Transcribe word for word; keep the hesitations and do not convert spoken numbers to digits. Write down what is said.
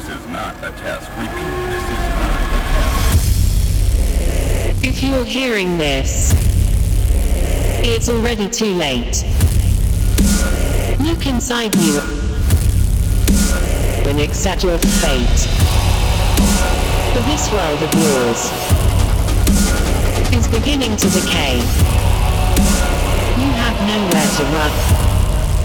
This is not a test. Repeat, this is not a test. If you're hearing this, it's already too late. Look inside you and accept your fate. For this world of yours is beginning to decay. You have nowhere to run.